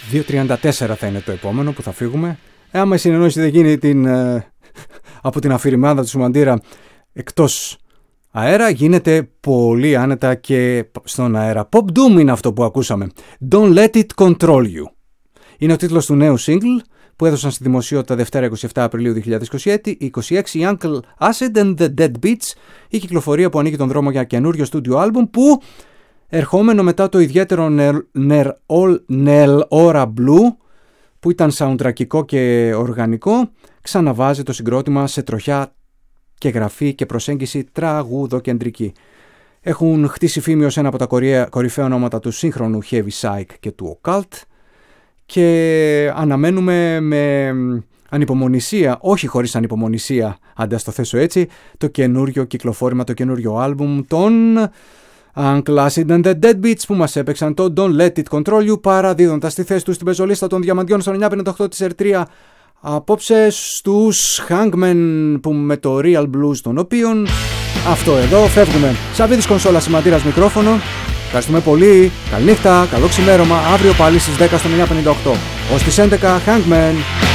2.34 θα είναι το επόμενο που θα φύγουμε. Άμα η συνεννόηση δεν γίνει από την αφηρημάδα του Σουμαντήρα εκτός αέρα, γίνεται πολύ άνετα και στον αέρα. Pop Doom είναι αυτό που ακούσαμε. Don't let it control you. Είναι ο τίτλος του νέου single που έδωσαν στη δημοσιότητα Δευτέρα 27 Απριλίου 2026 η Uncle Acid and the Dead Beats, η κυκλοφορία που ανοίγει τον δρόμο για καινούριο στούντιο άλμπουμ που, ερχόμενο μετά το ιδιαίτερο Nel Ora Blue που ήταν soundtrackικό και οργανικό, ξαναβάζει το συγκρότημα σε τροχιά και γραφή και προσέγγιση τραγουδοκεντρική. Έχουν χτίσει φήμη ως ένα από τα κορυφαία ονόματα του σύγχρονου heavy psych και του occult και αναμένουμε με ανυπομονησία, όχι χωρίς ανυπομονησία, αν το θέσω έτσι, το καινούριο κυκλοφόρημα, το καινούριο άλμπουμ των Uncle Acid and the Dead Beats που μας έπαιξαν το Don't Let It Control You, παραδίδοντας τη θέση του στην πεζολίστα των Διαμαντιών στο 958 της R3. Απόψε στους Hangmen που με το Real Blues των οποίων αυτό εδώ φεύγουμε. Σαββίδης Κονσόλα, Σηματήρας μικρόφωνο. Ευχαριστούμε πολύ. Καληνύχτα, καλό ξημέρωμα. Αύριο πάλι στις 10 στο 958. Ως τις 11 Hangmen.